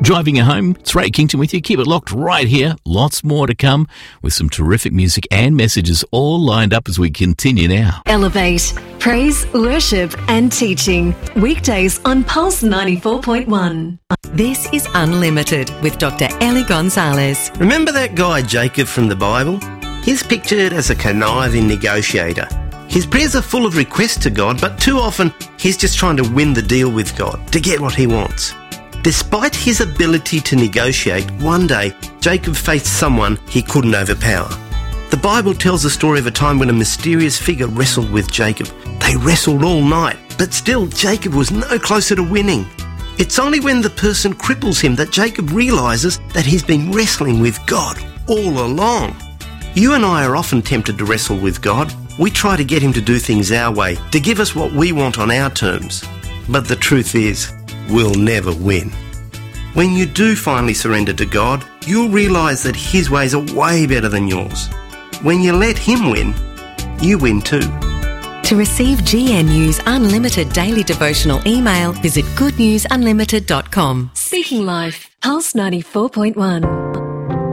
Driving you home, it's Ray Kington with you. Keep it locked right here. Lots more to come with some terrific music and messages all lined up as we continue now. Elevate. Praise, worship and teaching. Weekdays on Pulse 94.1. This is Unlimited with Dr. Ellie Gonzalez. Remember that guy Jacob from the Bible? He's pictured as a conniving negotiator. His prayers are full of requests to God, but too often he's just trying to win the deal with God to get what he wants. Despite his ability to negotiate, one day Jacob faced someone he couldn't overpower. The Bible tells the story of a time when a mysterious figure wrestled with Jacob. They wrestled all night, but still Jacob was no closer to winning. It's only when the person cripples him that Jacob realises that he's been wrestling with God all along. You and I are often tempted to wrestle with God. We try to get him to do things our way, to give us what we want on our terms. But the truth is, we'll never win. When you do finally surrender to God, you'll realise that his ways are way better than yours. When you let him win, you win too. To receive GNU's unlimited daily devotional email, visit goodnewsunlimited.com. Speaking Life, Pulse 94.1.